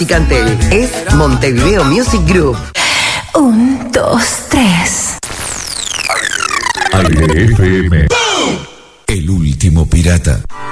Cantel es Montevideo Music Group. 1, 2, 3. Aire FM. El último pirata.